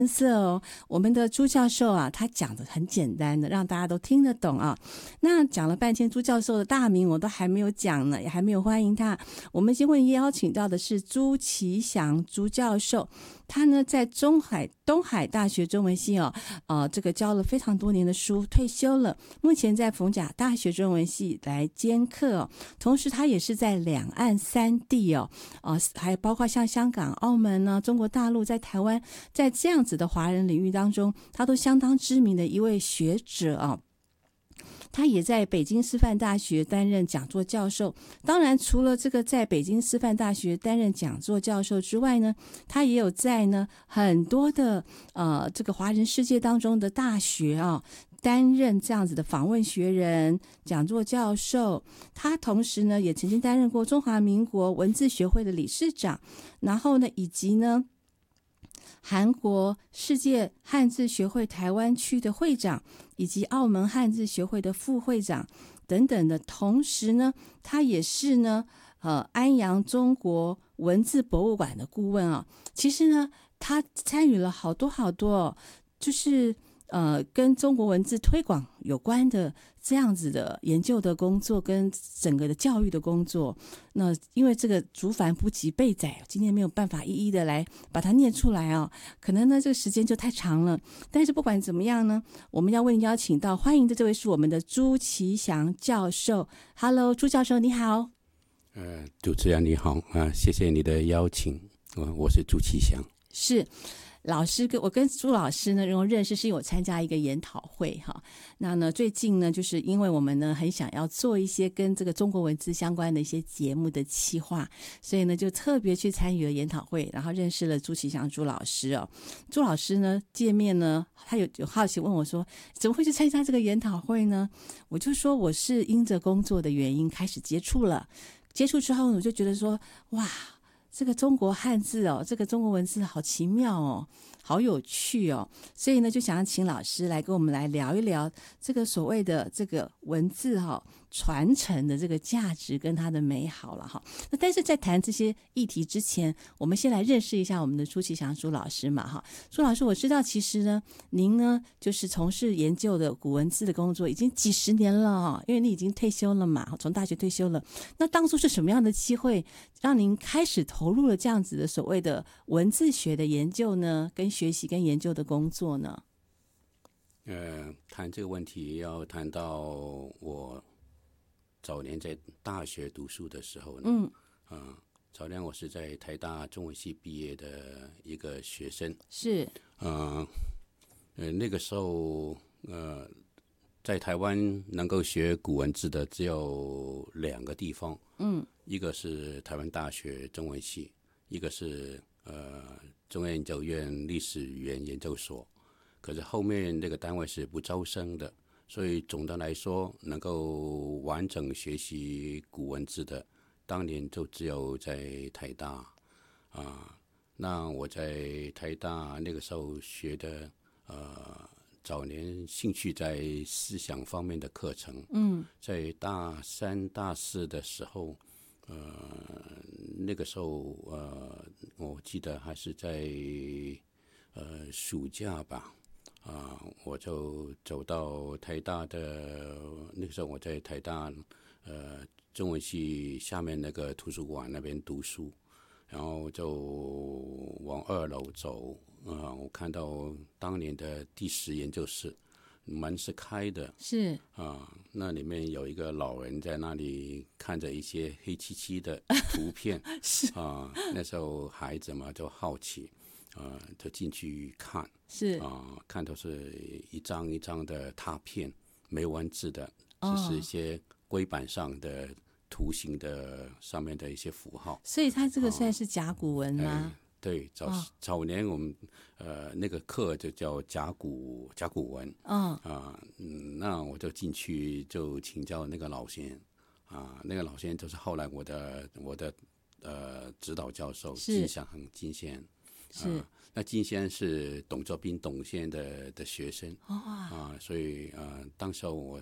色哦，我们的朱教授啊，他讲的很简单的，让大家都听得懂啊。那讲了半天，朱教授的大名我都还没有讲呢，也还没有欢迎他。我们今天邀请到的是朱其祥朱教授，他呢在东海大学中文系这个教了非常多年的书，退休了，目前在逢甲大学中文系来兼课哦。同时，他也是在两岸三地还包括像香港、澳门呢、中国大陆，在台湾，在这样子的华人领域当中，他都相当知名的一位学者啊。他也在北京师范大学担任讲座教授。当然，除了这个在北京师范大学担任讲座教授之外呢，他也有在很多的这个华人世界当中的大学担任这样子的访问学人、讲座教授。他同时呢，也曾经担任过中华民国文字学会的理事长，然后呢，以及呢，韩国世界汉字学会台湾区的会长，以及澳门汉字学会的副会长等等的。同时呢，他也是呢，安阳中国文字博物馆的顾问啊。其实呢，他参与了好多就是跟中国文字推广有关的这样子的研究的工作，跟整个的教育的工作。那因为这个竹繁不及备载，今天没有办法一一的来把它念出来可能呢这个时间就太长了。但是不管怎么样呢，我们要为您邀请到欢迎的这位是我们的朱其祥教授。Hello， 朱教授你好。 主持人你好谢谢你的邀请，我是朱其祥。 是。老师我跟朱老师呢认识是因为我参加一个研讨会那呢最近呢就是因为我们呢很想要做一些跟这个中国文字相关的一些节目的企划，所以呢就特别去参与了研讨会，然后认识了朱其祥朱老师朱老师呢见面呢，他有好奇问我说怎么会去参加这个研讨会呢？我就说我是因着工作的原因开始接触了，接触之后我就觉得说哇，这个中国汉字这个中国文字好奇妙好有趣所以呢就想要请老师来跟我们来聊一聊这个所谓的这个文字传承的这个价值跟它的美好了那但是在谈这些议题之前，我们先来认识一下我们的朱其祥朱老师嘛朱老师，我知道其实呢您呢就是从事研究的古文字的工作已经几十年了因为你已经退休了嘛，从大学退休了。那当初是什么样的机会让您开始投入了这样子的所谓的文字学的研究呢，跟学习跟研究的工作呢？ 谈这个问题要谈到我早年在大学读书的时候呢，早年我是在台大中文系毕业的一个学生， 是， 那个时候在台湾能够学古文字的只有2个地方，一个是台湾大学中文系，一个是中央研究院历史语言研究所。可是后面那个单位是不招生的，所以总的来说能够完整学习古文字的当年就只有在台大那我在台大那个时候学的早年兴趣在思想方面的课程，在大3大4的时候那个时候我记得还是在暑假吧我就走到台大的，那个时候我在台大中文系下面那个图书馆那边读书，然后就往2楼走我看到当年的第10研究室门是开的， 是那里面有一个老人在那里看着一些黑漆漆的图片是那时候孩子嘛就好奇就进去看， 是看都是一张一张的拓片，没文字的，只是一些龟板上的图形的上面的一些符号。 所以它这个算是甲骨文吗？ 对，早年我们那个课就叫甲骨文那我就进去就请教那个老先生那个老先生就是后来我的指导教授金先生是那金先生是董作宾董先生的学生所以当时候我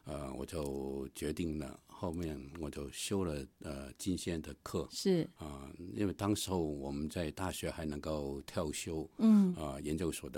我就决定了，后面我就修了进线的课， 是因为当时候我们在大学还能够跳修，研究所的